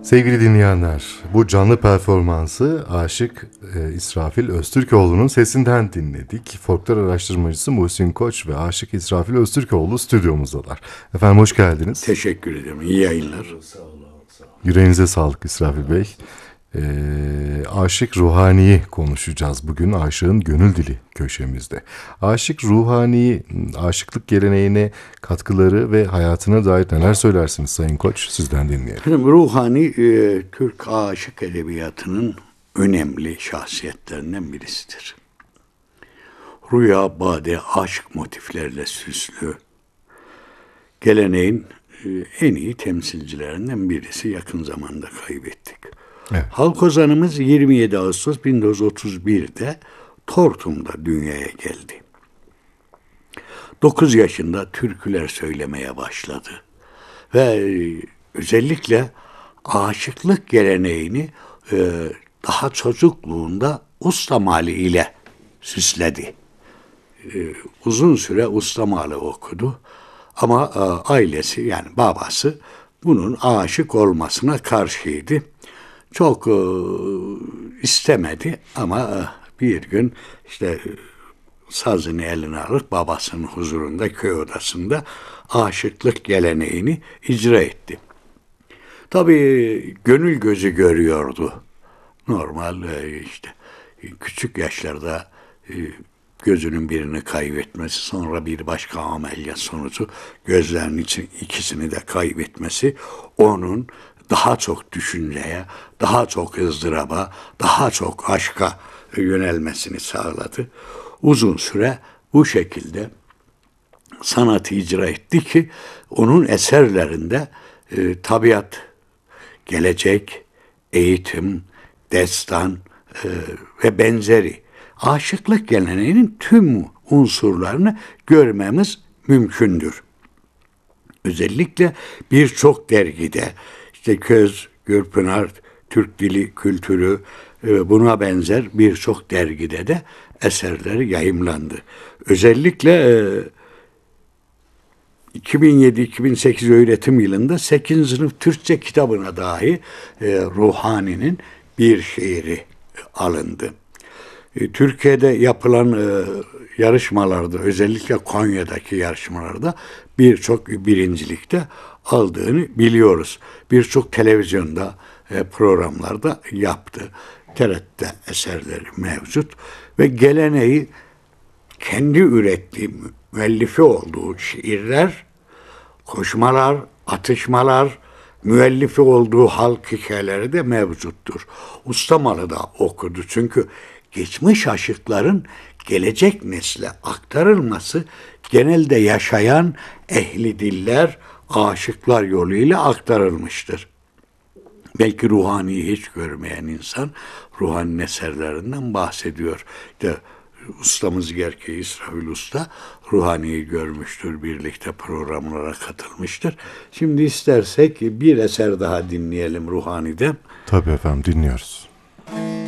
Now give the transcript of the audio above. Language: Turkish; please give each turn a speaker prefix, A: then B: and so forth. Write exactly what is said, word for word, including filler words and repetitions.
A: Sevgili dinleyenler, bu canlı performansı Aşık e, İsrafil Öztürkoğlu'nun sesinden dinledik. Folklor araştırmacısı Muhsin Koç ve Aşık İsrafil Öztürkoğlu stüdyomuzdalar. Efendim hoş geldiniz.
B: Teşekkür ederim. İyi yayınlar.
A: Yüreğinize sağlık İsrafil Bey. E, Aşık Ruhani'yi konuşacağız bugün Aşık'ın Gönül Dili köşemizde. Aşık Ruhani, aşıklık geleneğine katkıları ve hayatına dair neler söylersiniz Sayın Koç? Sizden dinleyelim.
B: Efendim, Ruhani e, Türk aşık edebiyatının önemli şahsiyetlerinden birisidir. Rüya, bade, aşk motiflerle süslü geleneğin e, en iyi temsilcilerinden birisi, yakın zamanda kaybettik.
A: Evet.
B: Halk ozanımız yirmi yedi Ağustos bin dokuz yüz otuz bir'de Tortum'da dünyaya geldi. dokuz yaşında türküler söylemeye başladı. Ve özellikle aşıklık geleneğini e, daha çocukluğunda ustamali ile süsledi. E, uzun süre ustamali okudu. Ama e, ailesi, yani babası bunun aşık olmasına karşıydı. Çok e, istemedi ama e, bir gün işte sazını eline alıp babasının huzurunda, köy odasında aşıklık geleneğini icra etti. Tabii gönül gözü görüyordu. Normal e, işte küçük yaşlarda e, gözünün birini kaybetmesi, sonra bir başka ameliyat sonucu gözlerinin için ikisini de kaybetmesi onun daha çok düşünceye, daha çok ızdıraba, daha çok aşka yönelmesini sağladı. Uzun süre bu şekilde sanatı icra etti ki onun eserlerinde e, tabiat, gelecek, eğitim, destan e, ve benzeri aşıklık geleneğinin tüm unsurlarını görmemiz mümkündür. Özellikle birçok dergide, işte Köz, Gürpınar, Türk Dili Kültürü, e, buna benzer birçok dergide de eserleri yayımlandı. Özellikle e, iki bin yedi iki bin sekiz öğretim yılında sekizinci sınıf Türkçe kitabına dahi e, Ruhani'nin bir şiiri alındı. E, Türkiye'de yapılan e, yarışmalarda, özellikle Konya'daki yarışmalarda birçok birincilikte aldığını biliyoruz. Birçok televizyonda, e, programlarda yaptı. T R T'de eserleri mevcut ve geleneği kendi ürettiği, müellifi olduğu şiirler, koşmalar, atışmalar, müellifi olduğu halk hikayeleri de mevcuttur. Ustamalı da okudu. Çünkü geçmiş aşıkların gelecek nesle aktarılması genelde yaşayan ehli diller, aşıklar yoluyla aktarılmıştır. Belki Ruhani'yi hiç görmeyen insan Ruhani'nin eserlerinden bahsediyor. İşte ustamız Gerke İsrafil Usta Ruhani'yi görmüştür, birlikte programlara katılmıştır. Şimdi istersek bir eser daha dinleyelim Ruhani'den.
A: Tabii efendim, dinliyoruz.